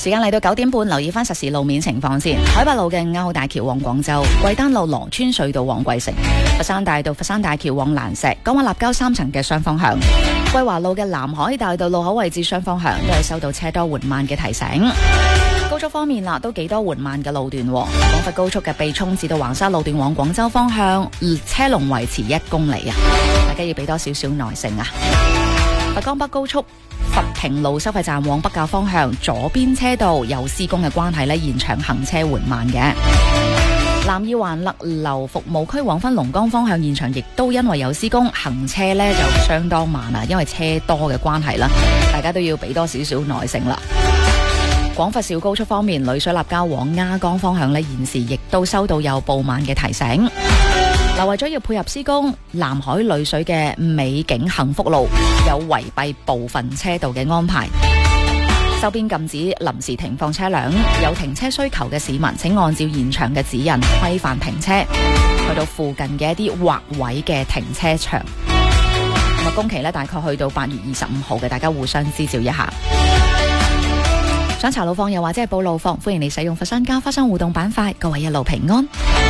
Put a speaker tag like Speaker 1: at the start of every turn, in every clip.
Speaker 1: 時間嚟到9點半，留意翻實時路面情況先。海八路嘅歐大橋往廣州，桂丹路羅村隧道往桂城，佛山大道佛山大橋往蘭石，江灣立交3層嘅雙方向。桂華路嘅南海大道路口位置雙方向都係收到車多緩慢嘅提醒。高速方面啦，都幾多緩慢嘅路段。廣佛高速嘅貝涌至到橫沙路段往廣州方向，車龍維持1公里啊！大家要俾多少少耐性啊！佛江北高速佛平路收費站往北滘方向，左邊車道有施工嘅關係呢，現場行車緩慢嘅。南二環勒流服務區往返龍崗方向，現場亦都因為有施工，行車呢就相當慢啊，因為車多嘅關係啦，大家都要俾多少少耐性啦。廣佛小高速方面，女水立交往鴉江方向呢，現時亦都收到有報慢嘅提醒。嗱，為咗要配合施工，南海女水嘅美景幸福路有圍閉部分車道嘅安排，周邊禁止臨時停放車輛，有停車需求嘅市民請按照現場嘅指引規範停車，去到附近嘅一啲劃位嘅停車場。咁啊，工期呢大概去到8月25號嘅，大家互相支照一下。想查路況又或者係報路況，歡迎你使用佛山交花生互動板塊，各位一路平安。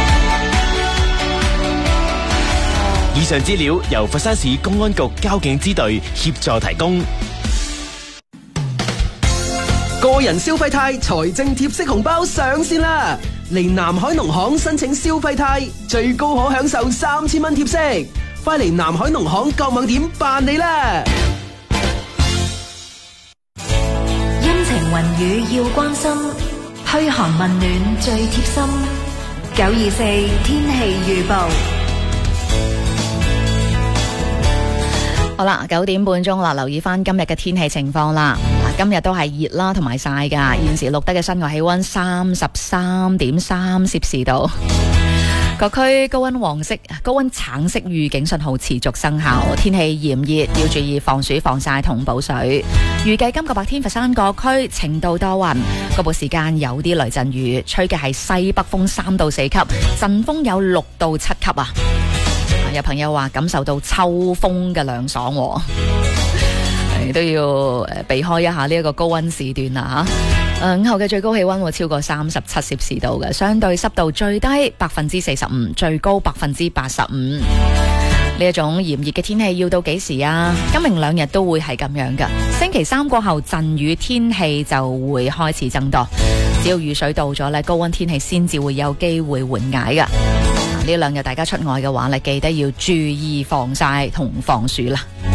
Speaker 2: 以上資料由佛山市公安局交警支隊協助提供。
Speaker 3: 個人消費貸財政貼息紅包上線啦！嚟南海農行申請消費貸，最高可享受3000蚊貼息。快嚟南海農行各網點辦理啦！
Speaker 4: 陰晴雲雨要關心，噓寒問暖最貼心。924天氣預報。
Speaker 1: 好啦，9點半鐘啦，留意翻今日嘅天氣情況啦。今日都係熱啦，同埋曬噶。現時錄得嘅室外氣溫33.3攝氏度。各區高溫橙色預警信號持續生效，天氣炎熱，要注意防暑防曬同補水。預計今個白天佛山各區晴到多雲，局部時間有啲雷陣雨，吹嘅係西北風3到4級，陣風有6到7級啊！有朋友話感受到秋風嘅涼爽，都要避開一下呢一個高溫時段啦吓。午後嘅最高氣溫會超過37攝氏度嘅，相對濕度最低45%，最高85%。呢一種炎熱嘅天氣要到幾時啊？今明2日都會係咁樣噶。星期3過後陣雨天氣就會開始增多，只要雨水到咗呢，高溫天氣先至會有機會緩解噶。呢2日大家出外嘅話咧，記得要注意防曬同防暑啦。